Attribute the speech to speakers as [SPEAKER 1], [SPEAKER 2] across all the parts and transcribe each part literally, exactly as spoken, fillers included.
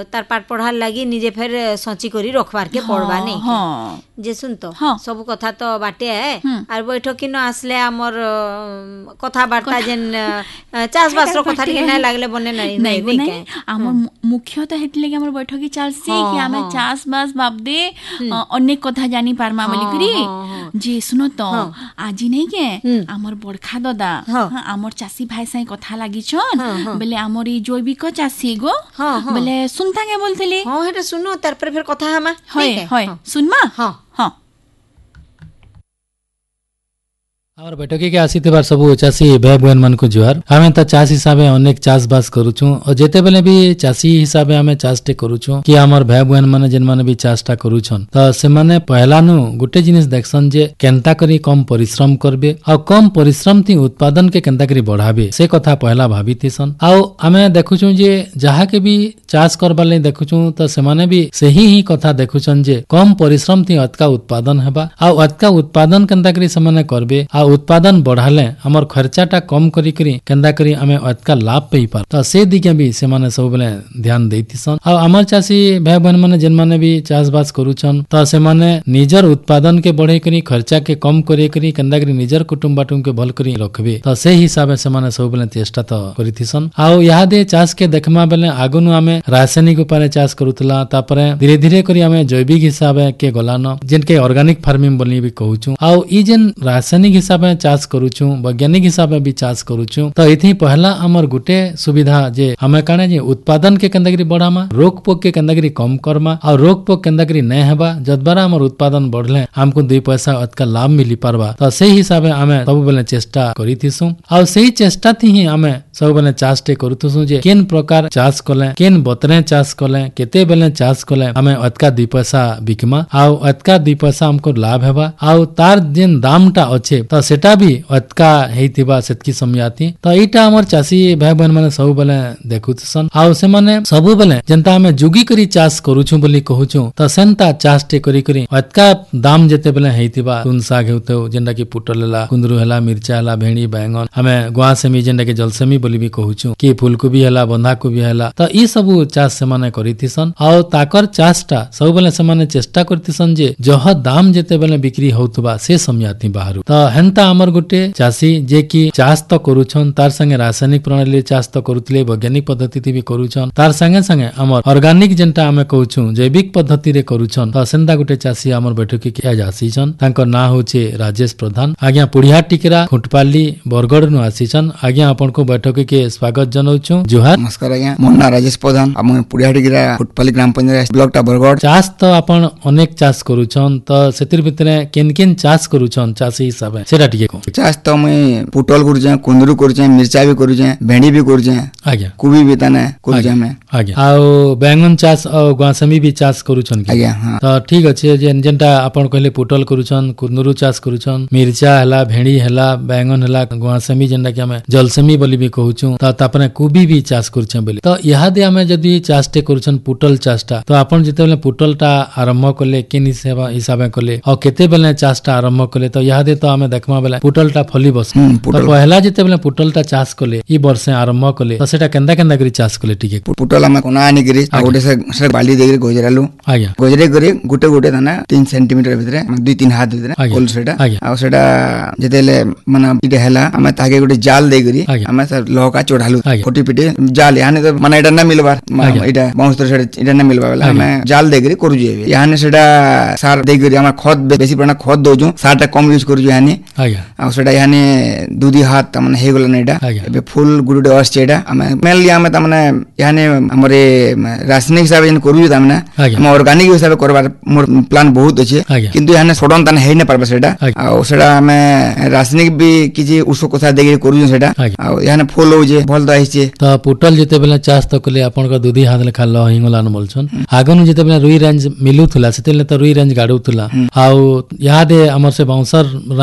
[SPEAKER 1] तार पाठ पढ़ार लगी निजे फिर सची करी रखबार के पड़वा नहीं
[SPEAKER 2] हाँ
[SPEAKER 1] जे सुन तो
[SPEAKER 2] हाँ।
[SPEAKER 1] सब कथा तो बाटे है और बैठक न आसले हमर कथा बार्ता जेन चाष बास रो कथा टिके नै लागले बने नै
[SPEAKER 2] नहीं नहीं नहीं हमर मुख्यतः हेतले कि हमर बैठकी चलसी कि हमें चाष बास बाबदे अनेक कथा जानी पारमा बोली करी जे सुनो तो आज नहीं के हमर बड़खा दादा हमर चासी भाई साई कथा लागि छन बेले हमर ई जैविक चासी गो बेले सुनता के बोलथली
[SPEAKER 1] हां हेटा सुनो तार पर फिर कथा हमा
[SPEAKER 2] होय होय सुनमा
[SPEAKER 1] हां
[SPEAKER 2] हां
[SPEAKER 3] आमर बैठकी के आसी बार सब चाषी भाई बहन मान को जुहार आमे त चाष हिसाब अनेक चाष बास करूछु और जेते बेले भी चाषी हिसाब आमे चाषटे करूछु कि आमर भाई बहन माने जेन माने भी चाषटा करूछन त से माने पहला नु गुटे जिनिस देखसन जे केनता करी कम परिश्रम करबे और कम परिश्रम थी उत्पादन के केनता करी बढ़ाबे से कथा पहला भाबिथिसन आ आमे देखुछु जे जहा के भी चाष करबा ले देखुछु त से माने भी सही ही कथा देखुछन जे कम परिश्रम थी अतका उत्पादन हेबा आ अतका उत्पादन केनता करी से माने करबे आ उत्पादन बढ़ाले हमर खर्चाटा कम करी करी केंदा करी हमें अतका लाभ पेई पार त से दिके भी से माने सब बेले ध्यान देतिसन आ हमर चासी भाई बहन माने जेन माने भी चाष बास करूछन त से माने निजर उत्पादन के बढ़े करी खर्चा के कम करे करी केंदा करी निजर कुटुंब बाटुम के भल करी रखबे त से हिसाब से माने सब बेले चेष्टा त करिथिसन आ यहा दे चाष के देखमा बेले आगुनु हमें रासायनिक उपाय चाष करूतला तापरे धीरे धीरे करी हमें जैविक हिसाब के गलान जेन के ऑर्गेनिक फार्मिंग बोली भी कहूछु आ ई जेन रासायनिक हिसाब चाष करूछु वैज्ञानिक हिसाब भी चाष करूछु तो इथि पहला हमर गुटे सुविधा जे हमें काने जे उत्पादन के केंदागिरी बढ़ामा रोग पोक के केंदागिरी कम करमा और रोग पोक केंदागिरी नै हेबा जदबारा हमर उत्पादन बढ़ले हमको दुई पैसा अतका लाभ मिली पारबा तो सही हिसाब हमें सब बेले चेष्टा करिथिसु और सही चेष्टा थी ही हमें सब बेले चाषटे करूथसु जे केन प्रकार चाष कले केन बतरे चाष कले केते बेले चाष कले हमें अतका दुई पैसा बिकमा आ अतका दुई पैसा हमको लाभ हेबा आ तार जेन दामटा अच्छे तो सेटा भी अतका हेतिबा सेतकी समयाती तो एटा हमर चासी भाई बहन माने सब बेले देखुथसन आ से माने सब बेले जनता हमें जुगी करी चाष करूछु बोली कहूछु त सेंता चाषटे करी करी अतका दाम जेते बेले हेतिबा तुन साग हेउतो जेंडा की पुटल हला कुंदरू हला मिर्चा हला भेंडी बैंगन हमें गुआ सेमी जेंडा के जलसेमी बोली भी कहूछु कि फूलकोबी हला बंधा कोबी हला त ई सब चाष से माने करिथिसन आ ताकर चाषटा सब बेले से माने चेष्टा करथिसन जे जह दाम जेते बेले बिक्री होतबा से समयाती बाहरु त हेंता हमर गुटे चाषी जे कि चाष तो करूछन तार संगे रासायनिक प्रणाली चाष तो करूतले वैज्ञानिक पद्धति भी करूछन तार संगे संगे हमर ऑर्गेनिक जेंटा हमें कहूछु जैविक पद्धति रे करूछन त सेंदा गुटे चाषी हमर बैठकी के आसीछन तांकर ना होचे राजेश प्रधान आज्ञा पुड़िया टिकरा खुटपाली बरगड़ नु आसीछन आज्ञा आपन को बैठकी के स्वागत जनाउछु जोहार
[SPEAKER 4] नमस्कार आज्ञा मोर ना राजेश प्रधान हम पुड़िया टिकरा खुटपाली ग्राम पंचायत ब्लॉक टा बरगड़
[SPEAKER 3] चाष तो आपन अनेक चाष करूछन त सेतिर भितरे केन केन चाष करूछन चाषी हिसाब सेटा टिके को
[SPEAKER 4] चाष तो मैं पुटल करूचे कुंदरू करूचे मिर्चा भी करूचे भेंडी भी करूचे
[SPEAKER 3] आज्ञा
[SPEAKER 4] कोबी भी ताने करूचे मैं
[SPEAKER 3] आज्ञा आ बैंगन चाष और गुआसेमी भी चाष करूछन के
[SPEAKER 4] आज्ञा हां
[SPEAKER 3] त ठीक अछि जेन जेनटा आपन कहले पुटल करूछन कुंदरू चाष करूछन मिर्चा हला भेंडी हला बैंगन हला गुआसेमी जेनटा के हमें जलसेमी बोली भी कहूछु त तापने कोबी भी चाष करूछे बोली त यहा दे हमें जदी चाषटे करूछन पुटल चाषटा तो आपन जेते बेले पुटलटा आरंभ करले केनि सेवा हिसाबे करले और केते बेले चाषटा आरंभ करले तो यहा दे तो हमें देखमा बेले पुटलटा फली बस तो पहला जेते बेले पुटलटा चाष करले ई वर्षे आरंभ करले तो सेटा केंदा केंदा करी चाष करले ठीक है
[SPEAKER 4] पुटल हम कोना आनी करी आ गोटे से से बाली देकरी गोजरालु
[SPEAKER 3] आज्ञा
[SPEAKER 4] गोजरे करी गुटे गुटे ताना तीन सेंटीमीटर भीतर दुई तीन हाथ भीतर कोल सेटा आ सेटा जेतेले माने इटे हला हम ताके गुटे जाल देकरी हम सर लोहा चढ़ालु फोटी पिटे जाल यानी तो माने एटा ना मिलबार एटा बाउंस सेटा एटा ना मिलबा वाला हम जाल देकरी करू जेबे यानी सेटा सार देकरी हम खत बेसी पना खत दोजु सारटा कम यूज करू यानी
[SPEAKER 3] आज्ञा
[SPEAKER 4] आ सेटा यानी दुदी हाथ तमने हे गला नेटा बे फुल गुडुडे अस्चेटा हम मेनली हम तमने यानी हमरे रासायनिक हिसाब जन करू तमने हम ऑर्गेनिक हिसाब करबार मोर प्लान बहुत अछि किंतु यानी सडन तने हे न परबा सेटा आ सेटा हम रासायनिक भी किछि उसो कथा देगे करू सेटा आ यानी फुल हो जे भल दहि छे
[SPEAKER 3] त पुटल जेते बेले चाष त कले आपन को दुदी हाथ ले खाल हिंगला न बोलछन आगन जेते बेले रुई रेंज मिलुथुला सेतेले त रुई रेंज गाडुथुला आ यादे हमर से बाउंसर रन रेंज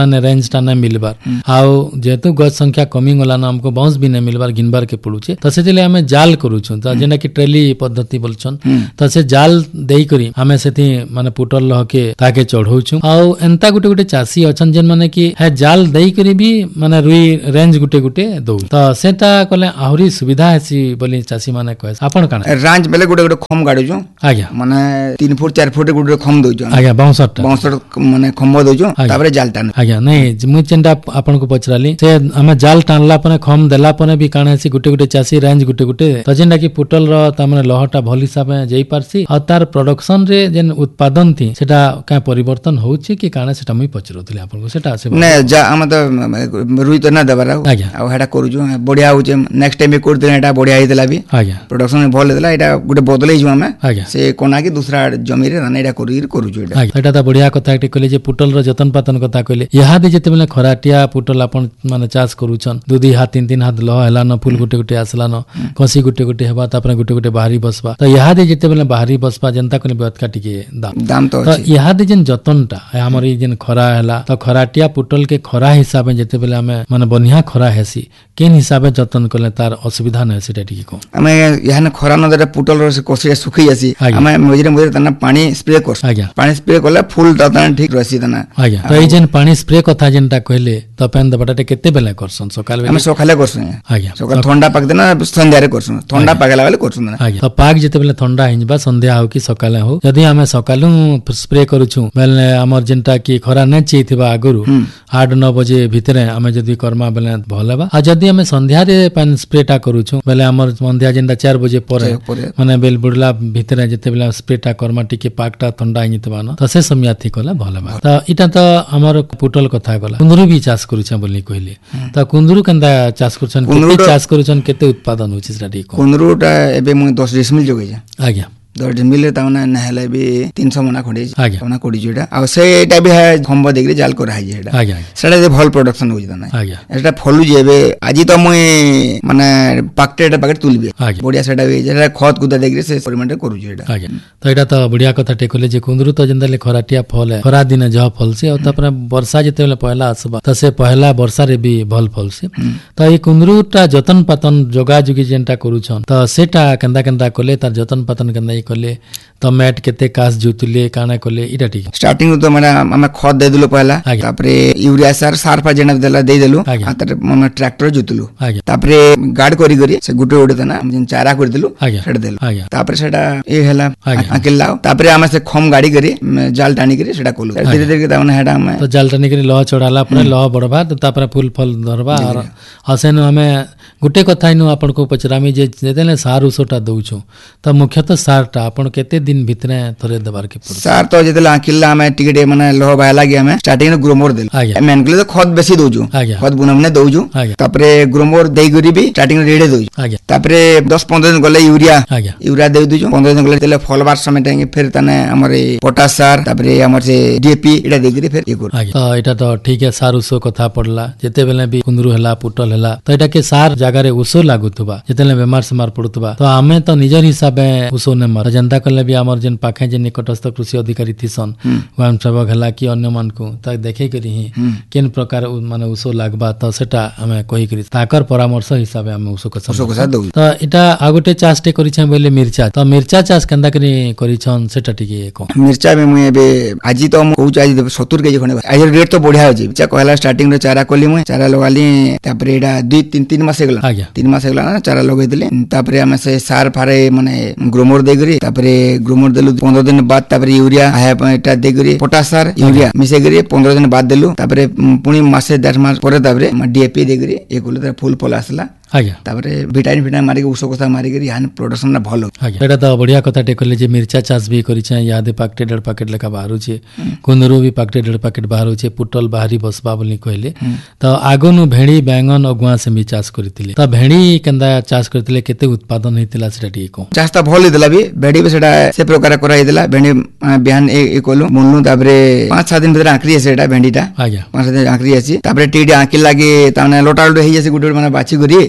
[SPEAKER 3] ଜିନିଷଟା ନାଇଁ ମିଲବାର ଆଉ ଯେହେତୁ ଗଛ ସଂଖ୍ୟା କମି ଗଲାନ ଆମକୁ ବାଉଁଶ ବି ନାଇଁ ମିଲବାର ଘିନବାର କେ ପଡୁଛେ ତ ସେଥିରେ ଆମେ ଜାଲ କରୁଛୁ ତ ଯେନା କି ଟ୍ରେଲି ପଦ୍ଧତି ବୋଲଛନ୍ ତ ସେ ଜାଲ ଦେଇ କରି ଆମେ ସେଠି ମାନେ ପୁଟଲ ଲହକେ ତାକେ ଚଢଉଛୁ ଆଉ ଏନ୍ତା ଗୋଟେ ଗୋଟେ ଚାଷୀ ଅଛନ୍ ଯେନ୍ ମାନେ କି ହେ ଜାଲ ଦେଇ କରି ବି ମାନେ रुई रेंज गुटे गुटे दउ त सेटा कले आहुरी सुविधा हेसी बोली चासी माने कहे आपण काना
[SPEAKER 4] रेंज बेले गुटे गुटे खम गाडू छु
[SPEAKER 3] आज्ञा
[SPEAKER 4] माने तीन फुट चार फुट गुटे खम दउ छु
[SPEAKER 3] आज्ञा बाउंसट
[SPEAKER 4] बाउंसट माने खम दउ छु तापरे जाल टान
[SPEAKER 3] आज्ञा नै मु चेंडा आपण को पचराली से हमें जाल टानला पने खम देला पने भी काना हेसी गुटे गुटे चासी रेंज गुटे गुटे त जेंडा की पुटल रो त माने लहटा भल हिसाब में जई पारसी आ तार प्रोडक्शन रे जेन उत्पादन थी सेटा का परिवर्तन होउची कि काना सेटा मुई पचरोतली आपण को सेटा से
[SPEAKER 4] नै जा हम त रुई त ना दबारा आ हेडा करू छु बढ़िया होचे नेक्स्ट टाइम कर देना एटा बढ़िया हितला भी
[SPEAKER 3] आज्ञा
[SPEAKER 4] प्रोडक्शन भल हितला एटा गुटे बदलै छु हमें से कोना की दूसरा जमी रे ना एटा करू करू छु एटा
[SPEAKER 3] एटा त बढ़िया कथा एकटे कहले जे पुटल रो जतन पातन कथा कहले यहा दे जते बेले खराटिया पुटल आपण माने चाष करू छन दू दी हाथ तीन तीन हाथ लह हैला न फूल गुटे गुटे आसला न कसी गुटे गुटे हेबा तापर गुटे गुटे बाहरी बसबा त यहा दे जते बेले बाहरी बसबा जनता कोनी बहुत काटिके दाम
[SPEAKER 4] दाम तो
[SPEAKER 3] त यहा दे जन जतनटा हमर ई जन खरा हैला त खराटिया पुटल के खरा हिसाब में जते बेले हमें माने बनिया खरा हेसी केन हिसाब में जतन करले तार असुविधा न सेटा ठीक को
[SPEAKER 4] हमें यहां न खरा न दे पुटल रो से कोसी सुखी जासी हमें मजरे मजरे तना पानी स्प्रे कर
[SPEAKER 3] आज्ञा
[SPEAKER 4] पानी स्प्रे करले फूल तना ठीक रसी तना
[SPEAKER 3] आज्ञा त ई जन पानी स्प्रे कथा जनता कहले त पेन दबटाटे केते बेले करसन सकाल
[SPEAKER 4] हम सकाले करसन
[SPEAKER 3] आज्ञा
[SPEAKER 4] सकाल ठंडा पाक देना संध्या रे करसन ठंडा पागला वाले करसन
[SPEAKER 3] आज्ञा त पाक जते बेले ठंडा हिंजबा संध्या हो कि सकाले हो यदि हमें सकालु स्प्रे करू छु बेले हमर जनता की खरा न चेथिबा आगुरु आठ नौ बजे भितरे हमें जदी कर्मा बेले भलेबा आ जदी हमें संध्या रे पानी स्प्रेटा करू छु बेले हमर संध्या जेंदा चार बजे परे माने बेल बुडला भितरे जते बेले स्प्रेटा कर्मा टिके पाकटा ठंडा हिंजतबा न त से समय थी कोला भलेबा त इटा त हमर पुटल कथा गला कुंदरू भी चाष करू छ बोली कहले त कुंदरू कंदा चाष करछन केते चाष करछन केते उत्पादन होछि सेटा ठीक
[SPEAKER 4] कुंदरूटा एबे मु दस डिसमिल जोगे जा
[SPEAKER 3] आज्ञा
[SPEAKER 4] दस डिसमिल तावना नहले भी तीन सौ मना खडे तावना कोडी जोडा आ से एटा भी है खंबो देगरी जाल कर हाई जेडा
[SPEAKER 3] आज्ञा
[SPEAKER 4] सेटा जे भल प्रोडक्शन होछि तना
[SPEAKER 3] आज्ञा
[SPEAKER 4] एटा फलु जेबे आजि त मुई माने पाकटेटा पाकेट तुलबे बढ़िया सेटा भी जेटा खत गुदा देगरी से परिमाण करू जेडा
[SPEAKER 3] आज्ञा त एटा त बढ़िया कथा टेकले जे कुंदरू त जंदले खराटिया फल है खरा दिन जह फल से और तपर वर्षा जते बेले पहला आसबा त से पहला वर्षा रे भी भल फल से त ए कुंदरूटा जतन पातन जोगा जोगी जेंटा करू छन त सेटा कंदा कंदा कोले तार जतन पातन कंदा ई कोले त मैट केते कास जुतले काना कोले इटा ठीक
[SPEAKER 4] स्टार्टिंग तो माने हम खत दे दिलो पहला तापरे यूरिया सार सार पा जेना देला दे देलु आ तर हम ट्रैक्टर जुतलु तापरे गार्ड करी करी से गुटे गुटे तना हम जेन चारा कर दिलु सेट देलु तापरे सेटा ए हला अकेला तापरे हम से खम गाड़ी करी जाल टानी करी सेटा कोलु धीरे धीरे के ताने हेडा हम
[SPEAKER 3] तो जाल टानी करी लह चढ़ाला पर लह बड़बा तापरे फूल फल धरबा और हसेन हमें गुटे कथा नु आपन को पचरामी जे जेतेले सार उसोटा दउछु त मुख्यतः सारटा आपन केते दिन भितरे थरे दबार के पड़
[SPEAKER 4] सार तो जेतेला अकिल्ला हमें टिकटे माने लह बायला गे हमें स्टार्टिंग में ग्रोमोर देल मेन के तो खत बेसी दउछु खत बुनमने दउछु तापरे ग्रोमोर देई गरी भी स्टार्टिंग रेडे दउछु तापरे दस पंद्रह दिन गले यूरिया यूरिया दे दउछु पंद्रह दिन गले तेले फल बार समय टाइम फिर तने हमरे पोटास सार तापरे हमर से डीएपी एटा दे गरी फिर ए कर
[SPEAKER 3] त एटा तो ठीक है सार उसो कथा पड़ला जेते बेले भी कुंदरू हला पुटल हला त एटा के सार जगह उषो लागुथबा जेतेले बेमार सेमार पड़ुथबा तो आमे तो निजर हिसाबे उषो ने मर जनता कले भी हमर जन पाखे जे निकटस्थ कृषि अधिकारी थिसन वहां सब हला कि अन्य मान को त देखे करी केन प्रकार माने उषो लागबा त सेटा हमें कहि करी ताकर परामर्श हिसाबे हम उषो कसा
[SPEAKER 4] उषो कसा दउ
[SPEAKER 3] त एटा आगुटे चाष टे करी छै बोले मिर्चा त मिर्चा चाष कंदा करी करी छन सेटा टिके को
[SPEAKER 4] मिर्चा में मुए बे आजि तो कहू छै सत्तर केजी खने आज रेट तो बढ़िया हो छै चा कहला स्टार्टिंग रे चारा कोली मुए चारा लगाली तापरे एटा दो तीन तीन मास गेला तीन मास गेला ना चारा लगे दिले तापरे हम से सार फारे माने ग्रोमोर दे गरी तापरे ग्रोमोर देलु पंद्रह दिन बाद तापरे यूरिया आया एटा दे गरी पोटास सार यूरिया मिसे गरी पंद्रह दिन बाद देलु तापरे पुनी मासे डेढ़ मास परे तापरे डीएपी दे गरी ए कोले तार फूल फल आसला
[SPEAKER 3] आज्ञा
[SPEAKER 4] तापरे विटामिन विटामिन मारी के उषो कथा मारी के यान प्रोडक्शन ना भलो
[SPEAKER 3] आज्ञा एटा तो बढ़िया कथा टेकले जे मिर्चा चाष भी करी छै यादे पाकटे डेढ़ पैकेट लेका बाहरु छै कुंदरू भी पाकटे डेढ़ पैकेट बाहरु छै पुटल बाहरी बसबा बोली कहले तो आगोनु भेड़ी बैंगन अगुआ से भी चाष करथिले त भेड़ी कंदा चाष करथिले केते उत्पादन हेतिला सेटा ठीक को
[SPEAKER 4] चाष त भल हेतिला भी भेड़ी भी सेटा से प्रकार करा हेतिला भेड़ी बिहान ए ए कोलु मुन्नु तापरे पाँच सात दिन भीतर आंकरी सेटा भेड़ीटा
[SPEAKER 3] आज्ञा
[SPEAKER 4] पाँच सात दिन आंकरी आसी तापरे टीडी आंकी लागी ताने लोटालडो हे जैसे गुडे माने बाची गरी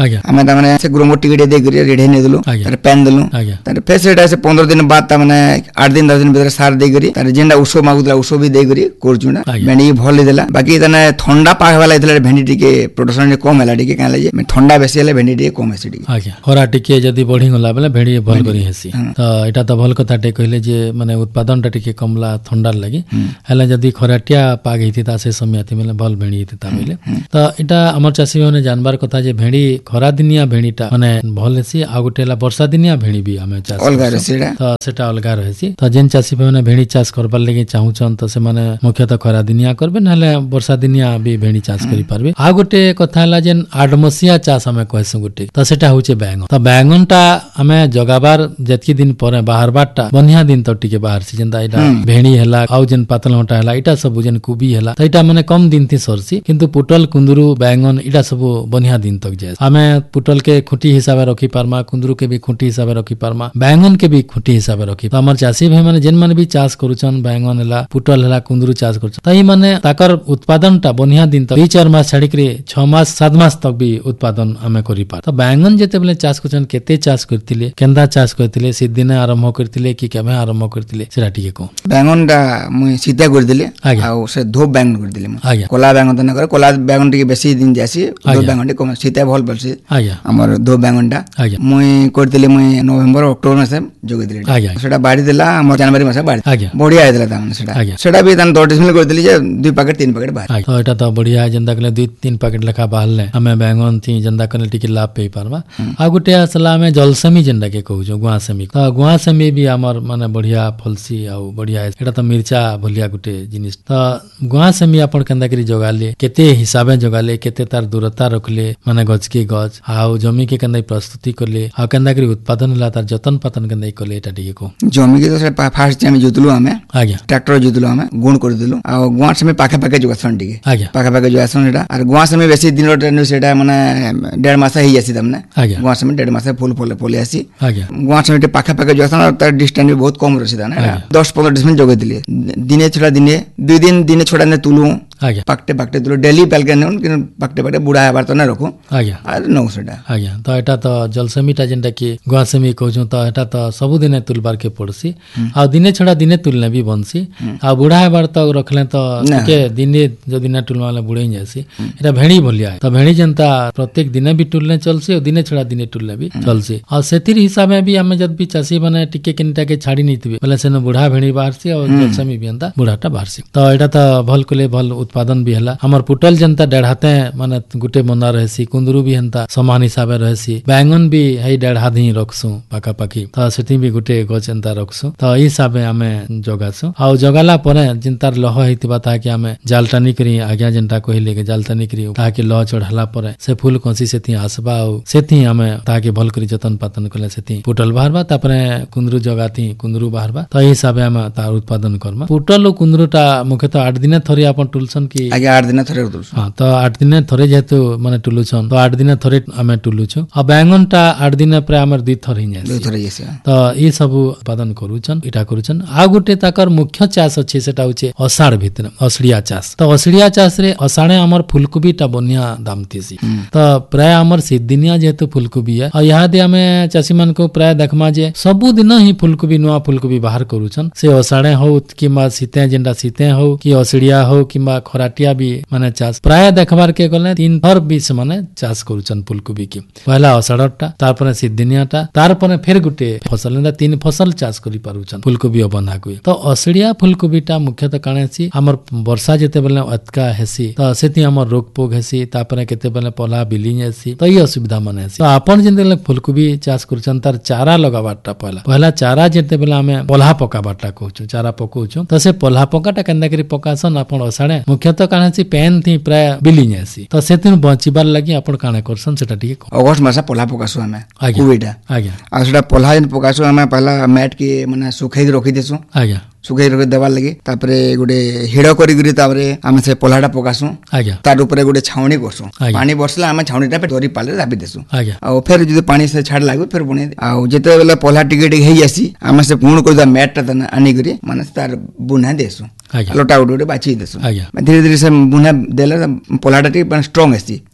[SPEAKER 4] आमे ता माने से ग्रोमो टिके दे करी रेडी ने देलु तारे पेन देलु तारे फेर सेटा से पंद्रह दिन बाद ता माने आठ दिन दस दिन भीतर सार दे करी तारे जेंडा उषो मागुतला उषो भी दे करी करचुना भेंडी भल देला बाकी तने ठंडा पाग वाला इतले भेंडी टिके प्रोडक्शन कम हैला टिके काले जे ठंडा बेसी हैला भेंडी टिके कम हेसी टिके
[SPEAKER 3] आज्ञा खरा टिके जदी बढ़ी गला बेले भेंडी भल करी हेसी तो एटा तो भल कथा टे कहले जे माने उत्पादन टा टिके कमला ठंडा लगी हैला जदी खराटिया पाग हिति ता से समय आती बेले भल भेंडी हिति ता बेले तो एटा हमर चासी माने जानबार कथा जे भेंडी खरा दिनिया भेंडीटा माने भल हेसी आ गुटेला वर्षा दिनिया भेंडी भी हमें चास
[SPEAKER 4] अलगा रहसीडा
[SPEAKER 3] तो सेटा अलगा रहसी तो जेन चासी माने भेंडी चास करबार लागि चाहूछन तो से माने मुख्यतः खरा दिनिया करबे नले वर्षा दिनिया भी भेंडी चास करि पारबे आ गुटे कथा हला जेन आडमसिया चास हमें कहसु गुटे तो सेटा होचे बैंगन तो बैंगनटा हमें जगाबार जतकी दिन परे बाहर बाटा बनिया दिन तो टिके बाहर सी जेंदा इटा भेंडी हला आउ जेन पातलहटा हला इटा सब जेन कुबी हला तो इटा माने कम दिन थी सरसी किंतु पुटल कुंदरू बैंगन इटा सब बनिया दिन तक जाए हमें पुटल के खुंटी हिसाब रखी पारमा कुंदरू के भी खुंटी हिसाब रखी पारमा बैंगन के भी खुंटी हिसाब रखी हमर चासी भाई माने जेन माने भी चास करूछन बैंगन हला पुटल हला कुंदरू चास करूछन तई माने ताकर उत्पादनटा बनिया दिन तक चार मास छाड़ी के छह मास सात मास तक भी उत्पादन हमें करि पार तो बैंगन जेते बेले चास करूछन केते चास करतिले केंदा चास करतिले से दिन आरंभ करतिले कि केमे आरंभ करतिले सेरा टिके को
[SPEAKER 4] बैंगनटा मुई सीता कर दिले आ से धोप बैंगन कर दिले म कोला बैंगन त न करे कोला बैंगन टिके बेसी दिन जासी धोप बैंगन कम सीता भल बलसी हमर धोप बैंगनटा मुई कर दिले मुई नवंबर अक्टोबर मासे जोगे दिले सेटा बाड़ी देला हमर जनवरी मासे बाड़ी बढ़िया आइतला त सेटा सेटा भी तन दो डिसमिल कर दिले जे दुई पैकेट तीन पैकेट बाहर
[SPEAKER 3] तो एटा तो बढ़िया जंदा कले दुई तीन पैकेट लखा बाहरले हमें बैंगन थी जंदा कले टिके लाभ पे पारबा आ गुटे असला में जलसेमी जंदा के कहू जो गुआसेमी तो गुआसेमी भी हमर माने बढ़िया फलसी आ बढ़िया एटा तो मिर्चा भलिया गुटे जिनिस तो गुआसेमी अपन केंदा करी जोगाले केते हिसाबे जोगाले केते तार दूरता रखले माने गज के गज आ जमी के केंदा प्रस्तुति करले आ केंदा करी उत्पादन ला तार जतन पतन केंदा करले एटा टिके को
[SPEAKER 4] जमी के तो फास्ट टाइम जोतलु हमें आज्ञा ट्रैक्टर जोतलु हमें गुण कर दिलु आ गुआस में पाखे पाखे जोगासन टिके आज्ञा पाखे पाखे जोगासन एटा और गुआस में बेसी दिन रो सेटा माने डेढ़ मास ही जासी तमने गुआस में डेढ़ मास फूल फूल फूल आसी आज्ञा गुआस में पाखे पाखे जोगासन और तार डिस्टेंस भी बहुत कम रसी ना दस पंद्रह डिसमिल जोगे दिले दिने छोड़ा दिने दुई दिन दिने छोड़ा ने तुलु आज्ञा पाकटे पाकटे तुलो डेली पेलके ने कि पाकटे पाकटे बुढ़ा है बार तो न रखो आज्ञा आ नो सेटा आज्ञा तो एटा तो जलसेमीटा जेंटा कि गुआसेमी कहजो तो एटा तो सब दिने तुलबार के पड़सी आ दिने छोड़ा दिने तुलने भी बनसी आ बुढ़ा है बार तो रखले तो के दिने जो दिने तुलमा वाला बुढ़े जासी एटा भेड़ी भलिया तो भेड़ी जनता प्रत्येक दिने भी तुलने चलसी और दिने छोड़ा दिने तुलने भी चलसी और सेतिर हिसाब में भी हमें जब भी चासी बने टिके किनटा के छाड़ी नहीं थी बोले से बुढ़ा भेड़ी बाहरसी और जलसेमी भी अंता बुढ़ाटा बाहरसी तो एटा तो भल कोले भल उत्पादन भी हला हमर पुटल जनता डेढ़ाते माने गुटे मना रहसी कुंदरू भी हंता समान हिसाबे रहसी बैंगन भी हई डेढ़ा दी रखसु पाका पाकी तो सेठी भी गुटे गचंता रखसु तो ई हिसाबे हमें जगासु आ जगाला परे जिनतार लह हितबा ता कि हमें जालटानी करी आज्ञा जनता कहले के जालटानी करी ता कि लह चढ़ला परे से फूल कोसी सेठी आसबा और सेठी हमें ता कि भल करी जतन पातन कले सेठी पुटल बाहरबा तापरे कुंदरू जगाती कुंदरू बाहरबा तो ई हिसाबे हम तार उत्पादन करम पुटल और कुंदरूटा मुख्यतः आठ दिन थरी अपन टुलसन की आगे आठ दिन थरे टुलसन
[SPEAKER 3] हां तो आठ दिन थरे जेतु माने टुलुछन तो आठ दिन थरे हमें टुलुछु आ बैंगनटा आठ दिन पर हमर दुई थर हिं
[SPEAKER 4] दुई थर जेसे
[SPEAKER 3] तो ई सब उत्पादन करूछन इटा करूछन आ गुटे ताकर मुख्य चास अछि सेटा होचे अषाढ़ भीतर असड़िया चास तो असड़िया चास रे अषाढ़े हमर फूलकोबीटा बनिया दाम थिसी तो प्राय हमर सिद्धिनिया जेतु फूलकोबी है आ यहा दे हमें चासी मन को प्राय देखमा जे सब दिन ही फूलकोबी नुआ फूलकोबी बाहर करूछन से अषाढ़े हो किमा सीते जेंडा सीते हो कि असड़िया हो किमा खराटिया भी माने चास प्राय देखबार के गले तीन थर बीस माने चास करूछन फूलकोबी की पहला अषाढ़टा तार परे सिद्धिनियाटा तार परे फिर गुटे फसल ने तीन फसल चास करि पारुछन फूलकोबी बंधा कोई तो असड़िया फूलकोबीटा मुख्यतः काणेसी हमर वर्षा जेते बेले अतका हेसी तो सेति हमर रोग पोग हेसी तार परे केते बेले पला बिली हेसी तो ई असुविधा माने हेसी तो आपन जेते फूलकोबी चास करूछन तार चारा लगाबाटा पहला पहला चारा जेते बेले हमें पल्हा पकाबाटा कहूछु चारा पकाउछु तो से पल्हा पकाटा केंदा करी पकासन आपन अषाढ़े मुख्यतः काणेसी पेन थी प्राय बिली हेसी तो सेति बचिबार लागि आपन काणे करसन सेटा ठीक
[SPEAKER 4] अगस्त मास पल्हा पकासु हमें कोविडा
[SPEAKER 3] आज्ञा
[SPEAKER 4] आ सेटा पल्हा जन पकासु हमें पहला मैट के माने सुखै के रखि देसु आज्ञा सुखै रखि देबार लागि तापरे गुडे हिडो करी गुरी तापरे हमें से पल्हाटा पकासु आज्ञा तार ऊपर गुडे छावणी करसु पानी बरसला हमें छावणीटा पे धरी पाले दाबी देसु आज्ञा आ फिर जदि पानी से छाड़ लागो फिर बुने आ जेते बेला पल्हा टिके टिके हेई आसी हमें से पूर्ण कर दा मैट ता आनी गुरी माने तार बुना देसु लोटा उडे बाची देसु धीरे धीरे से बुना देला पल्हाटा टिके स्ट्रांग हेसी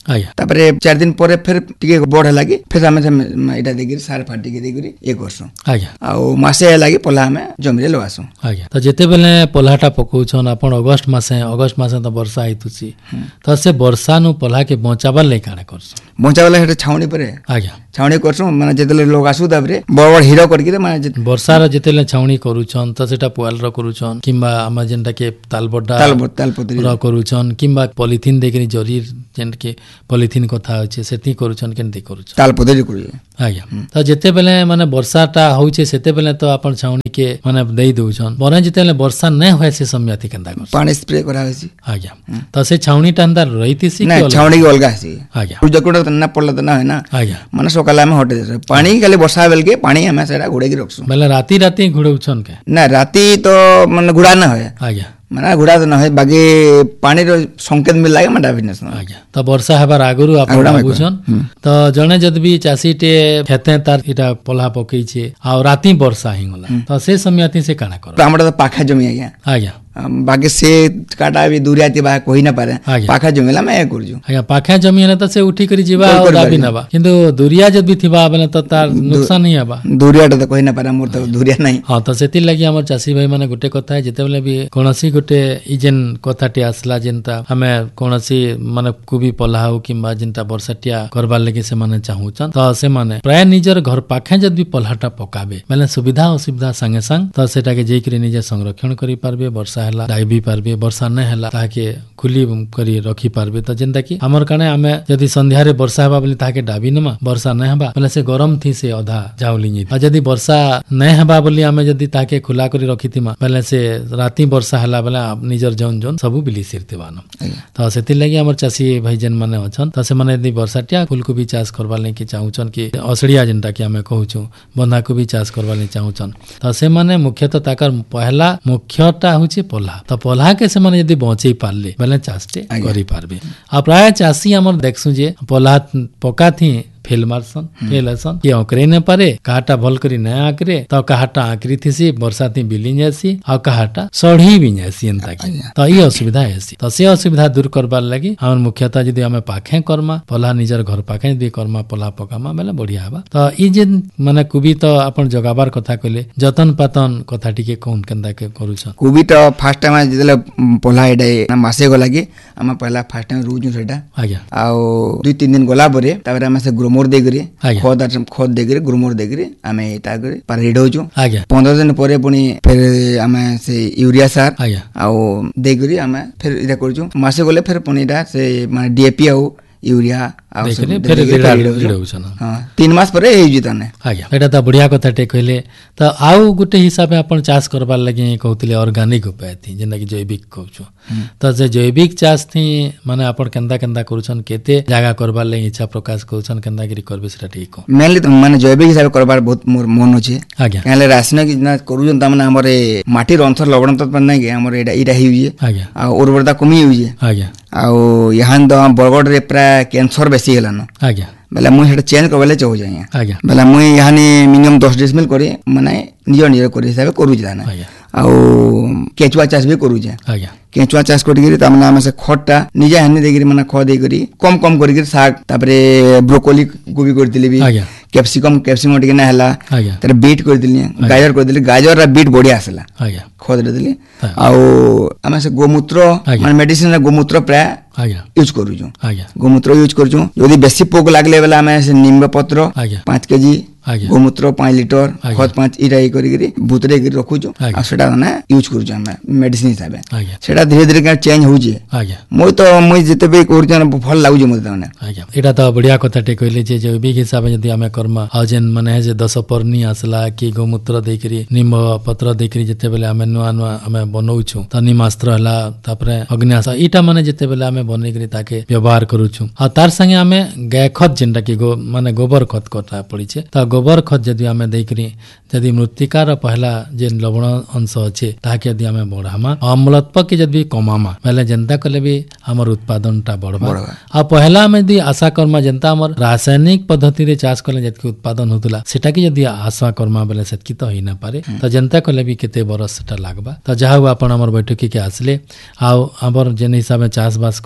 [SPEAKER 4] तापरे चार दिन पर फिर टिके बड़ लागी फिर आमे एटा देगिर सार फाटी के देगिर ए करसु आ मासे लागी पोला हमें जमी रे लगासु
[SPEAKER 3] आज्ञा तो जेते बेले पोलाटा पकोछन आपण अगस्त मासे अगस्त मासे तो वर्षा आइतुची तो से वर्षा नु पोला के बचावल ले काना करसु
[SPEAKER 4] बचावल हेटे छावनी परे आज्ञा छावनी करसु माने जेतेले लोग आसु ताबरे बड़ बड़ हीरो करके माने
[SPEAKER 3] वर्षा रे जेतेले छावनी करूछन तो सेटा पुआल रो करूछन किबा आमा जेनटा के तालबडा
[SPEAKER 4] तालबड तालपत्री
[SPEAKER 3] रो करूछन किबा पॉलिथीन देकरी जरी जेन के पॉलिथीन कथा होचे सेती करूछन केनती करूछन
[SPEAKER 4] तालपत्री करू
[SPEAKER 3] आज्ञा तो जेते बेले माने वर्षाटा होचे सेते बेले तो आपण छावनी के माने देई दउछन बरे जेतेले वर्षा नै होय से समयाती केनता कर
[SPEAKER 4] पानी स्प्रे करा होसी
[SPEAKER 3] आज्ञा तो से छावनी टांदा रहिती सी
[SPEAKER 4] ना छावनी के अलगा सी
[SPEAKER 3] आज्ञा
[SPEAKER 4] जकुडा तन्ना पड़ला त ना है ना
[SPEAKER 3] आज्ञा
[SPEAKER 4] माने सकाला में हटे पानी खाली वर्षा बेल के पानी हमें सेरा घुड़े के रखसु
[SPEAKER 3] बेले राती राती घुड़उछन के
[SPEAKER 4] ना राती तो माने घुड़ा ना होय
[SPEAKER 3] आज्ञा
[SPEAKER 4] माने घुड़ा तो ना है बाकी पानी रो संकेत मिल लागे माटा फिटनेस
[SPEAKER 3] आज्ञा तो वर्षा हेबार आगुरु आपण बुझन तो जने जद भी चासी टे खेते तार इटा पोला पकई छे आ राती वर्षा हिंगला तो से समयाती से काना कर
[SPEAKER 4] हमरा तो पाखा जमी आज्ञा
[SPEAKER 3] आज्ञा
[SPEAKER 4] बाकी से काटा भी दूरिया तिबा कोई ना पारे पाखा जमीला मैं करूछु
[SPEAKER 3] आज्ञा पाखा जमी ने तो से उठी करी जीवा और दाबी नबा किंतु दूरिया जद भी थिबा बले तो तार नुकसान नहीं आबा
[SPEAKER 4] दूरिया तो कोई ना पारे मोर तो दूरिया नहीं
[SPEAKER 3] हां तो सेति लागि हमर चासी भाई माने गुटे कथा है जेते बेले भी कोनसी गुटे इजेन कथाटी आसला जेनता हमें कोनसी माने कुबी पलाहाउ किबा जेनता वर्षाटिया करबा लागि से माने चाहूचन तो से माने प्राय निजर घर पाखे जद भी पलाहाटा पकाबे माने सुविधा असुविधा संगे संग तो सेटा के जेकरी निजे संरक्षण करी पारबे वर्षा हला दाई भी पारबे वर्षा नै हला ताके खुली करी रखी पारबे तो जेनता कि हमर काने हमें जदी संध्या रे वर्षा हबा बोली ताके डाबी नमा वर्षा नै हबा बोले से गरम थी से आधा जाउली नि आ जदी वर्षा नै हबा बोली हमें जदी ताके खुला करी रखितिमा बोले से राती वर्षा हला बोले निजर जौन जौन सबु बिली सिरते बानो तो सेति लागि हमर चासी भाई जेन माने अछन त से माने यदि वर्षाटिया फूलकोबी चाष करबा ले कि चाहूचन कि असड़िया जेनटा कि हमें कहूछु बंधाकोबी चाष करबा ले चाहूचन त से माने मुख्यतः ताकर पहला मुख्यटा होछि पोला तो पोला के से माने यदि बचई पारले बेले चाषटे करि पारबे आ प्राय चासी हमर देखसु जे पोला पका थी फेल मारसन फेल हसन कि ओकरे न पारे काटा भल करी न आकरे तो काटा आकरी थीसी वर्षा थी बिली जासी आ काटा सढ़ी भी जासी एंता कि तो ई असुविधा हेसी तो से असुविधा दूर करबार लागि हमर मुख्यतः जदी हमें पाखे करमा पोला निजर घर पाखे भी करमा पोला पकामा बेले बढ़िया हबा तो ई जे माने कुबी तो अपन जगाबार कथा कहले जतन पातन कथा टिके कोन केंदा के करू छ
[SPEAKER 4] कुबी तो फर्स्ट टाइम जदले पोला एडे मासे गला कि हम पहला फर्स्ट टाइम रुजु सेटा
[SPEAKER 3] आज्ञा
[SPEAKER 4] आ दुई तीन दिन गला परे ताबरे हम से ग्रोमोर देगरी खोद खोद देगरी ग्रोमोर देगरी आमे एटा करे पर रेड होजु पंद्रह दिन परे पुनी फिर आमे से यूरिया सार आ देगरी आमे फिर इरा करजु मासे गले फिर पुनीटा से माने डीएपी आ यूरिया
[SPEAKER 3] फिर
[SPEAKER 4] हां तीन मास परे हे जिताने
[SPEAKER 3] आज्ञा एटा त बढ़िया कथा टे कहले त आउ गुटे हिसाब में अपन चाष करबा लागि कहउतले ऑर्गेनिक उपाय थी जेना कि जैविक कहउछु त जे जैविक चाष थी माने अपन केंदा केंदा करूछन केते जागा करबा लागि इच्छा प्रकाश करूछन केंदा गिरी करबे सेटा ठीक
[SPEAKER 4] मेनली त माने जैविक हिसाब करबार बहुत मोर मन होचे
[SPEAKER 3] आज्ञा
[SPEAKER 4] कहले रासायनिक जिना करूछन त माने हमरे माटी रंथर लवण तत्व नै के हमरे एटा इरा हिउजे
[SPEAKER 3] आज्ञा
[SPEAKER 4] आ उर्वरता कमी हिउजे
[SPEAKER 3] आज्ञा
[SPEAKER 4] आ यहां द बरगड रे प्राय कैंसर बेसी हलान
[SPEAKER 3] आज्ञा
[SPEAKER 4] बेला मुई हेटा चेंज करबले चाहू जाय
[SPEAKER 3] आज्ञा
[SPEAKER 4] बेला मुई यहानी मिनिमम दस डिसमिल करे माने निजर निजर करे हिसाब करू जाना आ केचुआ चाष भी करू जाय
[SPEAKER 3] आज्ञा
[SPEAKER 4] केचुआ चाष करी त माने से खटटा निजे हनी देगिरी माने ख दे करी कम कम करी साग तापरे ब्रोकोली गोभी कर दिली भी कैप्सिकम कैप्सिकम टिके ना हला तर बीट कर दिली गाजर कर दिली गाजर रा बीट बढ़िया आसला
[SPEAKER 3] आज्ञा
[SPEAKER 4] खद दिली आ आमे से गोमूत्र माने मेडिसिन रा गोमूत्र प्राय
[SPEAKER 3] आज्ञा
[SPEAKER 4] यूज करू छु
[SPEAKER 3] आज्ञा
[SPEAKER 4] गोमूत्र यूज कर छु यदि बेसी पोक लागले बेला आमे से निम्ब पत्र पाँच केजी गोमूत्र पाँच लिटर खत पाँच इरा ई करी करी बुतरे करी रखु छु आ सेटा ना यूज करू छु हमें मेडिसिन हिसाबे सेटा धीरे धीरे का चेंज हो जे
[SPEAKER 3] आज्ञा
[SPEAKER 4] मोय तो मोय जते बे करू छु फल लागु जे मते ना
[SPEAKER 3] आज्ञा एटा त बढ़िया कथा टे कहले जे जैविक हिसाब जदी हमें कर्म आजेन माने जे दस परनी आसला कि गोमूत्र दे करी निम्ब पत्र दे करी जते बेले हमें नुआ नुआ हमें बनौ छु त निमास्त्र हला तापरे अग्न्यास इटा माने जते बेले हमें बनै करी ताके व्यवहार करू छु आ तार संगे हमें गाय खत जेनटा कि गो माने गोबर खत कटा पड़ी छे त गोबर खत जदी हमें दे करी जदी मृत्तिकार पहला जे लवण अंश अछि ताके यदि हमें बढ़ामा अम्लत्व के जदी कमामा पहले जनता कले भी हमर उत्पादनटा बढ़बा आ पहला में यदि आशा कर्मा जनता हमर रासायनिक पद्धति रे चाष करले जतके उत्पादन होतला सेटा के यदि आशा कर्मा बेले सेतकी तो होई ना पारे त जनता कले भी केते बरस सेटा लागबा त जहा अपन हमर बैठकी के आसले आ हमर जेन हिसाब में चाष बास करू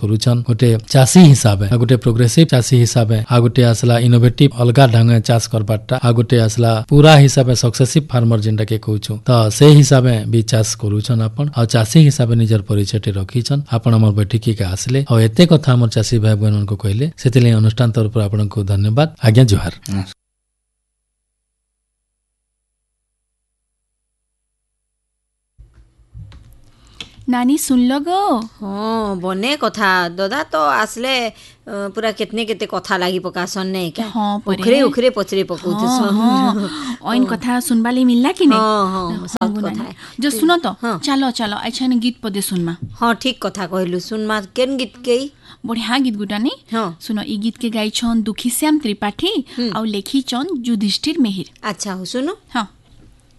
[SPEAKER 3] करूछन गोटे चासी हिसाब है गोटे प्रोग्रेसिव चासी हिसाब है आ गोटे आसला इनोवेटिव अलगा ढंग चाष करबाटा आ गोटे आसला पूरा हिसाब सक्सेसिव फार्मर जेनटा के कहूछु तो से हिसाब भी चाष करूछन आपण आ चासी हिसाब निजर परिचय टे रखीछन आपण हमर बैठकी के आसले और एते कथा हमर चासी भाई बहन को कहले सेतिले अनुष्ठान तरफ आपण को धन्यवाद आज्ञा जोहार।
[SPEAKER 2] नानी सुन लो गो
[SPEAKER 1] हाँ बने कथा दादा तो आसले पूरा कितने कितने कथा लागी पकासन नहीं क्या
[SPEAKER 2] हाँ
[SPEAKER 1] उखरे उखरे पचरे पकौते
[SPEAKER 2] हाँ हाँ ओइन कथा सुनबा ले मिलला कि नहीं
[SPEAKER 1] हाँ हाँ सब कथा
[SPEAKER 2] जो सुनो तो चलो चलो अच्छा ने गीत पदे सुनमा
[SPEAKER 1] हाँ ठीक कथा कहलु सुनमा केन गीत केई
[SPEAKER 2] बढ़िया गीत गुटा नहीं
[SPEAKER 1] हाँ
[SPEAKER 2] सुनो ई गीत के गाई छन दुखी श्याम त्रिपाठी और लेखी चन युधिष्ठिर मेहिर
[SPEAKER 1] अच्छा हो सुनो
[SPEAKER 2] हाँ।